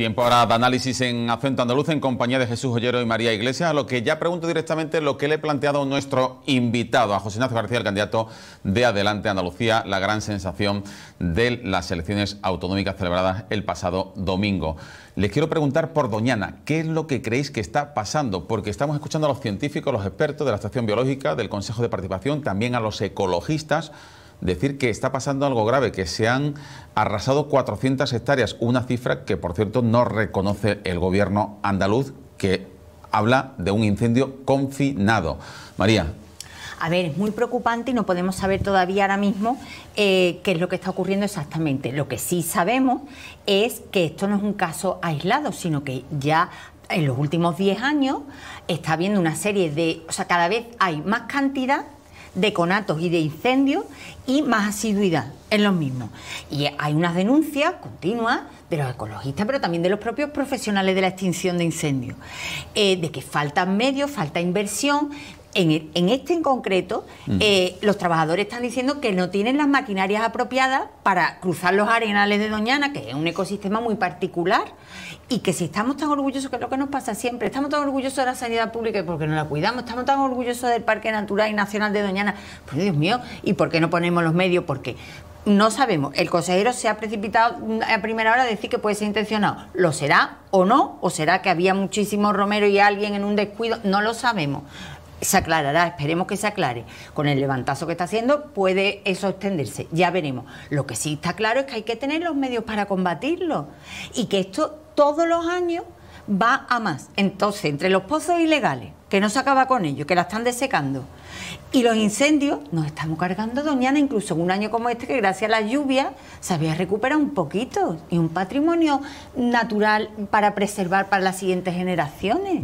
Tiempo ahora de análisis en Acento Andaluz en compañía de Jesús Ollero y María Iglesias, a lo que ya pregunto directamente lo que le he planteado a nuestro invitado, a José Ignacio García, el candidato de Adelante Andalucía, la gran sensación de las elecciones autonómicas celebradas el pasado domingo. Les quiero preguntar por Doñana, ¿qué es lo que creéis que está pasando? Porque estamos escuchando a los científicos, los expertos de la Estación Biológica, del Consejo de Participación, también a los ecologistas, decir que está pasando algo grave, que se han arrasado 400 hectáreas, una cifra que, por cierto, no reconoce el gobierno andaluz, que habla de un incendio confinado. María. A ver, es muy preocupante y no podemos saber todavía ahora mismo qué es lo que está ocurriendo exactamente. Lo que sí sabemos es que esto no es un caso aislado, sino que ya en los últimos 10 años está habiendo una serie de... O sea, cada vez hay más cantidad de conatos y de incendios y más asiduidad en los mismos. Y hay unas denuncias continuas de los ecologistas, pero también de los propios profesionales de la extinción de incendios, de que faltan medios, falta inversión. En este en concreto, los trabajadores están diciendo que no tienen las maquinarias apropiadas para cruzar los arenales de Doñana, que es un ecosistema muy particular, y que si estamos tan orgullosos, que es lo que nos pasa siempre, estamos tan orgullosos de la sanidad pública porque no la cuidamos, estamos tan orgullosos del Parque Natural y Nacional de Doñana, pues Dios mío, ¿y por qué no ponemos los medios? Porque no sabemos, el consejero se ha precipitado a primera hora a decir que puede ser intencionado, ¿lo será o no? ¿O será que había muchísimos romeros y alguien en un descuido? No lo sabemos. Se aclarará, esperemos que se aclare. Con el levantazo que está haciendo puede eso extenderse, ya veremos. Lo que sí está claro es que hay que tener los medios para combatirlo y que esto todos los años va a más. Entonces, entre los pozos ilegales, que no se acaba con ellos, que la están desecando, y los incendios, nos estamos cargando Doñana, incluso en un año como este, que gracias a las lluvias se había recuperado un poquito, y un patrimonio natural para preservar para las siguientes generaciones.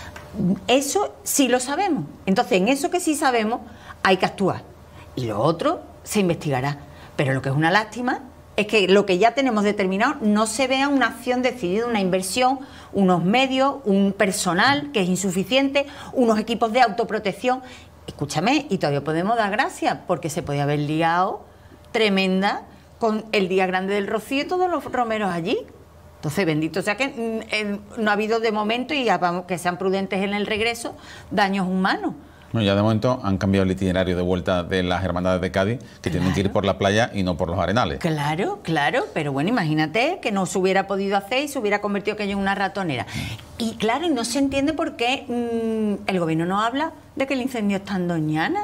Eso sí lo sabemos. Entonces, en eso que sí sabemos, hay que actuar. Y lo otro se investigará. Pero lo que es una lástima es que lo que ya tenemos determinado no se vea una acción decidida, una inversión, unos medios, un personal que es insuficiente, unos equipos de autoprotección. Escúchame, y todavía podemos dar gracias, porque se podía haber liado tremenda con el Día Grande del Rocío y todos los romeros allí. Entonces, bendito sea que no ha habido de momento, y vamos, que sean prudentes en el regreso, daños humanos. Bueno, ya de momento han cambiado el itinerario de vuelta de las hermandades de Cádiz, que tienen que ir por la playa y no por los arenales. Claro, claro, pero bueno, imagínate que no se hubiera podido hacer y se hubiera convertido aquello en una ratonera. Y claro, y no se entiende por qué el gobierno no habla de que el incendio está en Doñana.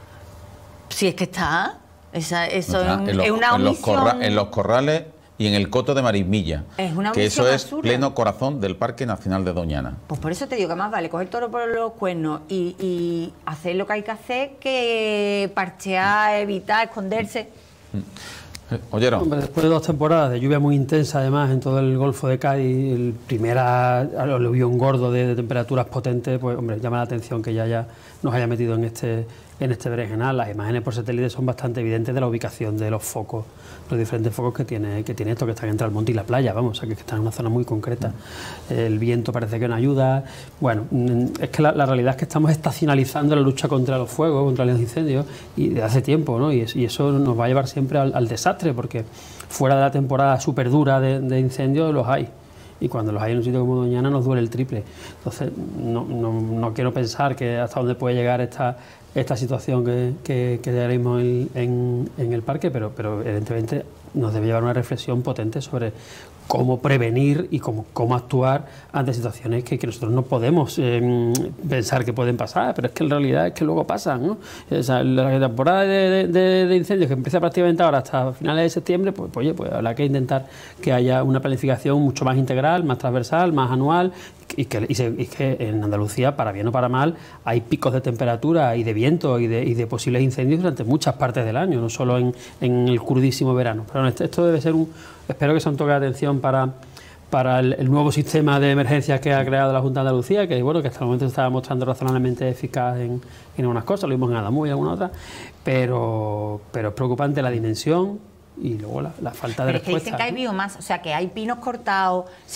Si es que está, eso es una omisión. En los corrales y en el coto de Marismilla, que eso es absurda. Pleno corazón del Parque Nacional de Doñana. Pues por eso te digo que más vale coger el toro por los cuernos y hacer lo que hay que hacer, que parchear, evitar, esconderse. Ollero. Hombre, después de 2 temporadas de lluvia muy intensa, además, en todo el Golfo de Cádiz, el primer aluvión gordo de temperaturas potentes, pues hombre, llama la atención que ya nos haya metido en este berenjenal. Las imágenes por satélite son bastante evidentes de la ubicación de los focos, los diferentes focos que tiene esto, que están entre el monte y la playa, vamos, o sea, que están en una zona muy concreta. El viento parece que no ayuda. Bueno, es que la realidad es que estamos estacionalizando la lucha contra los fuegos, contra los incendios, y de hace tiempo, ¿no? Y eso nos va a llevar siempre al desastre, porque fuera de la temporada súper dura de incendios los hay. Y cuando los hay en un sitio como Doñana nos duele el triple. Entonces, no quiero pensar que hasta dónde puede llegar esta situación que tenemos en el parque, pero evidentemente nos debe llevar una reflexión potente sobre cómo prevenir y cómo actuar ante situaciones que nosotros no podemos pensar que pueden pasar, pero es que en realidad es que luego pasan, ¿no? O sea, la temporada de incendios que empieza prácticamente ahora hasta finales de septiembre, pues habrá que intentar que haya una planificación mucho más integral, más transversal, más anual, y que en Andalucía, para bien o para mal, hay picos de temperatura y de viento y de posibles incendios durante muchas partes del año, no solo en el crudísimo verano. Pero bueno, esto debe ser espero que sea un toque de atención para el nuevo sistema de emergencias que ha creado la Junta de Andalucía, que bueno, que hasta el momento se estaba mostrando razonablemente eficaz en algunas cosas, lo vimos en Adamuz y alguna otra, pero es preocupante la dimensión y luego la falta de respuesta. Es que dicen que hay biomasa, o sea, que hay pinos cortados.